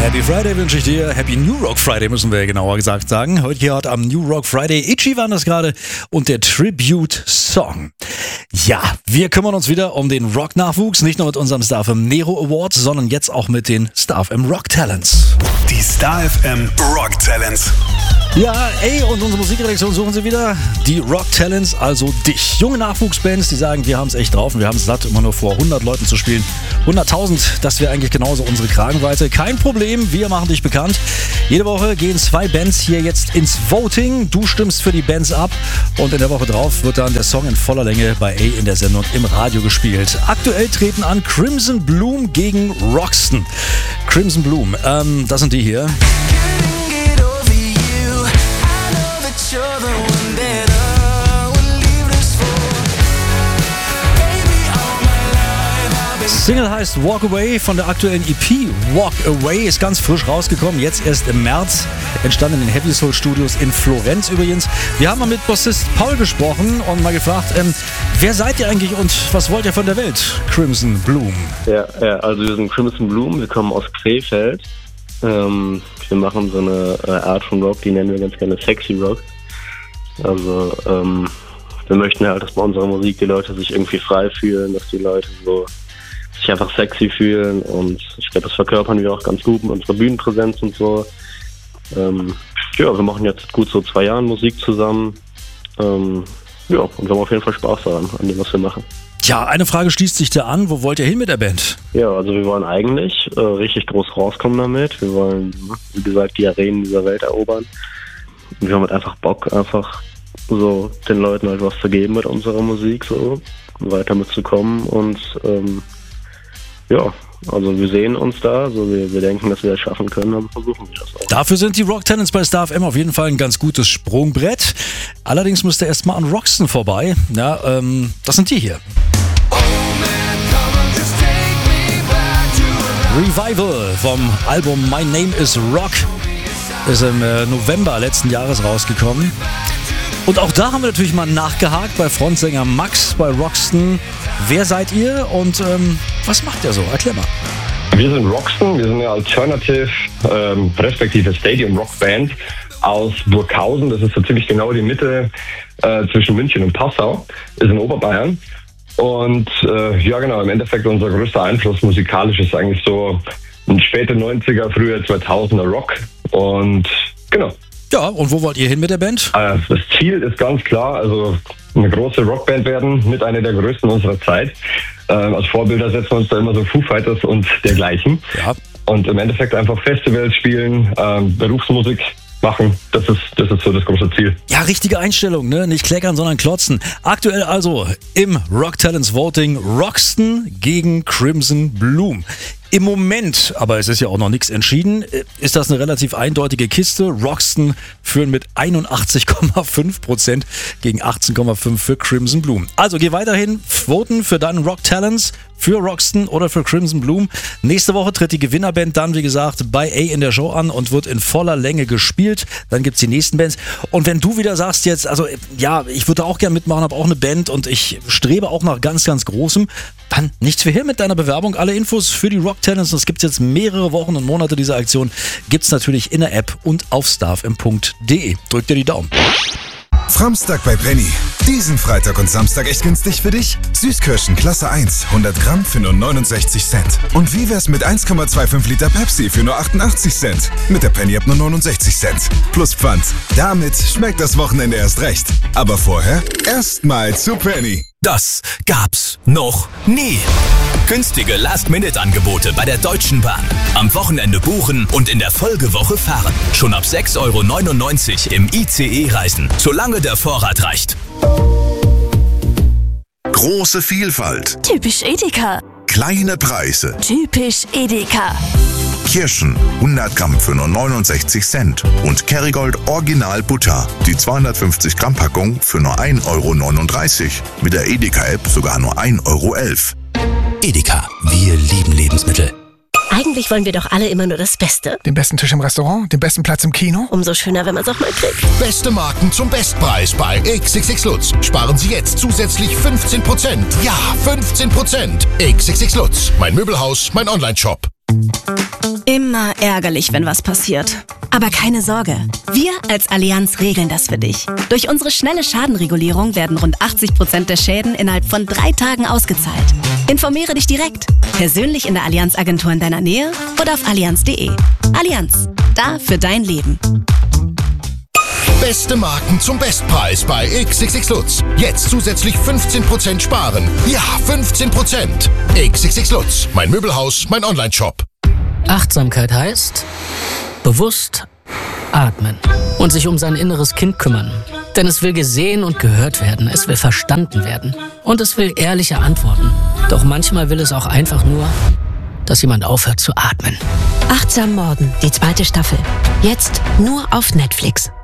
Happy Friday wünsche ich dir. Happy New Rock Friday müssen wir genauer gesagt sagen. Heute hier am New Rock Friday. Itchy waren das gerade und der Tribute-Song. Ja, wir kümmern uns wieder um den Rock-Nachwuchs. Nicht nur mit unserem Star FM Nero Award, sondern jetzt auch mit den Star FM Rock Talents. Die Star FM Rock Talents. Ja, und unsere Musikredaktion suchen sie wieder. Die Rock Talents, also dich. Junge Nachwuchsbands, die sagen, wir haben es echt drauf und wir haben es satt, immer nur vor 100 Leuten zu spielen. 100.000, das wäre eigentlich genauso unsere Kragenweite. Kein Problem, wir machen dich bekannt. Jede Woche gehen 2 Bands hier jetzt ins Voting. Du stimmst für die Bands ab und in der Woche drauf wird dann der Song in voller Länge bei A in der Sendung im Radio gespielt. Aktuell treten an Crimson Bloom gegen Roxton. Crimson Bloom, das sind die hier. Single heißt Walk Away von der aktuellen EP Walk Away, ist ganz frisch rausgekommen, jetzt erst im März, entstanden in den Heavy Soul Studios in Florenz übrigens. Wir haben mal mit Bassist Paul gesprochen und mal gefragt, wer seid ihr eigentlich und was wollt ihr von der Welt, Crimson Bloom? Ja, also wir sind Crimson Bloom, wir kommen aus Krefeld. Wir machen so eine Art von Rock, die nennen wir ganz gerne Sexy Rock. Also wir möchten halt, dass bei unserer Musik die Leute sich irgendwie frei fühlen, dass die Leute so sich einfach sexy fühlen und ich glaube, das verkörpern wir auch ganz gut mit unserer Bühnenpräsenz und so. Wir machen jetzt gut so 2 Jahren Musik zusammen. Und wir haben auf jeden Fall Spaß daran, an dem, was wir machen. Ja, eine Frage schließt sich da an. Wo wollt ihr hin mit der Band? Ja, also wir wollen eigentlich richtig groß rauskommen damit. Wir wollen, wie gesagt, die Arenen dieser Welt erobern. Und wir haben halt einfach Bock, einfach so den Leuten halt was zu geben mit unserer Musik, so weiter mitzukommen und also wir sehen uns da, also wir denken, dass wir das schaffen können, aber versuchen wir das auch. Dafür sind die Rock Talents bei Star FM auf jeden Fall ein ganz gutes Sprungbrett. Allerdings müsst ihr erstmal an Roxton vorbei. Ja, das sind die hier. Revival vom Album My Name is Rock ist im November letzten Jahres rausgekommen. Und auch da haben wir natürlich mal nachgehakt bei Frontsänger Max bei Roxton. Wer seid ihr und was macht ihr so? Erklär mal. Wir sind Roxton, wir sind eine Alternative, respektive Stadium Rock Band aus Burghausen. Das ist so ziemlich genau die Mitte zwischen München und Passau, ist in Oberbayern. Und im Endeffekt unser größter Einfluss musikalisch ist eigentlich so ein späte 90er, frühe 2000er Rock. Und genau. Ja, und wo wollt ihr hin mit der Band? Das Ziel ist ganz klar, also eine große Rockband werden, mit einer der größten unserer Zeit. Als Vorbilder setzen wir uns da immer so Foo Fighters und dergleichen. Ja. Und im Endeffekt einfach Festivals spielen, Berufsmusik machen, das ist so das große Ziel. Ja, richtige Einstellung, ne? Nicht kleckern, sondern klotzen. Aktuell also im Rock Talents Voting Roxton gegen Crimson Bloom. Im Moment, aber es ist ja auch noch nichts entschieden, ist das eine relativ eindeutige Kiste. Roxton führen mit 81,5% gegen 18,5% für Crimson Bloom. Also geh weiterhin voten für deinen Rock Talents, für Roxton oder für Crimson Bloom. Nächste Woche tritt die Gewinnerband dann, wie gesagt, bei A in der Show an und wird in voller Länge gespielt. Dann gibt's die nächsten Bands. Und wenn du wieder sagst jetzt, also ja, ich würde auch gerne mitmachen, habe auch eine Band und ich strebe auch nach ganz, ganz Großem, dann nichts wie hier mit deiner Bewerbung. Alle Infos für die Rock Talents, das gibt's jetzt mehrere Wochen und Monate dieser Aktion, gibt's natürlich in der App und auf starfm.de. Drück dir die Daumen. Framstag bei Penny. Diesen Freitag und Samstag echt günstig für dich? Süßkirschen Klasse 1, 100 Gramm für nur 69 Cent. Und wie wär's mit 1,25 Liter Pepsi für nur 88 Cent? Mit der Penny App nur 69 Cent. Plus Pfand. Damit schmeckt das Wochenende erst recht. Aber vorher erstmal zu Penny. Das gab's noch nie. Günstige Last-Minute-Angebote bei der Deutschen Bahn. Am Wochenende buchen und in der Folgewoche fahren. Schon ab 6,99 € im ICE reisen, solange der Vorrat reicht. Große Vielfalt. Typisch Edeka. Kleine Preise. Typisch Edeka. Kirschen 100 Gramm für nur 69 Cent. Und Kerrygold Original Butter. Die 250 Gramm Packung für nur 1,39 €. Mit der Edeka-App sogar nur 1,11 €. Edeka, wir lieben Lebensmittel. Eigentlich wollen wir doch alle immer nur das Beste. Den besten Tisch im Restaurant, den besten Platz im Kino. Umso schöner, wenn man es auch mal kriegt. Beste Marken zum Bestpreis bei XXX Lutz. Sparen Sie jetzt zusätzlich 15%. Ja, 15%. XXX Lutz. Mein Möbelhaus, mein Onlineshop. Immer ärgerlich, wenn was passiert. Aber keine Sorge, wir als Allianz regeln das für dich. Durch unsere schnelle Schadenregulierung werden rund 80% der Schäden innerhalb von 3 Tagen ausgezahlt. Informiere dich direkt, persönlich in der Allianz-Agentur in deiner Nähe oder auf allianz.de. Allianz, da für dein Leben. Beste Marken zum Bestpreis bei XXX Lutz. Jetzt zusätzlich 15% sparen. Ja, 15%. XXX Lutz, mein Möbelhaus, mein Onlineshop. Achtsamkeit heißt bewusst atmen und sich um sein inneres Kind kümmern. Denn es will gesehen und gehört werden, es will verstanden werden und es will ehrliche Antworten. Doch manchmal will es auch einfach nur, dass jemand aufhört zu atmen. Achtsam Morden, die 2. Staffel. Jetzt nur auf Netflix.